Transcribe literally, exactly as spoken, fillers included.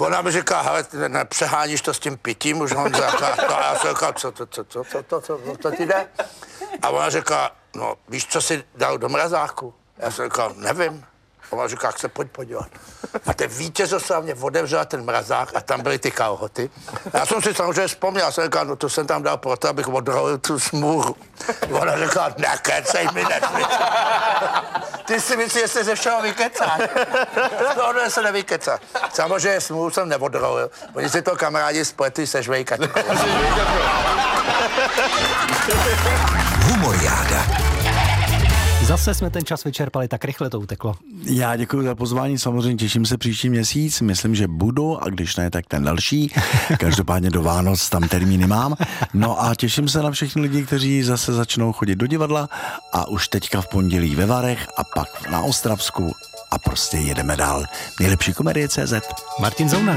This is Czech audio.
ona mi říká, hele, ty nepřeháníš to s tím pitím, už Honza, a já jsem říkal, co to, co to, co to, co to, co ti jde? A ona říká, no, víš, co jsi dal do mrazáku? Já jsem říkal, nevím. A ona říká, jak se pojď podívat. A ten vítězoslavně otevřela ten mrazák a tam byly ty kalhoty. Já jsem si samozřejmě vzpomněl, já jsem říkal, no to jsem tam dal proto, abych odrolil tu smůru. Ona říká, nekecej mi nesmysl. Ty si myslíš, že se ze všeho vykecáš. Tohle se nevykecá. Samozřejmě smůru jsem neodrolil. Oni si to kamarádi spletli se žvejkačkou. Humoriáda. Zase jsme ten čas vyčerpali, tak rychle to uteklo. Já děkuji za pozvání, samozřejmě těším se příští měsíc, myslím, že budu, a když ne, tak ten další. Každopádně do Vánoc tam termíny mám. No a těším se na všechny lidi, kteří zase začnou chodit do divadla a už teďka v pondělí ve Varech a pak na Ostravsku a prostě jedeme dál. Nejlepší komedie tečka cé zet. Martin Zouna.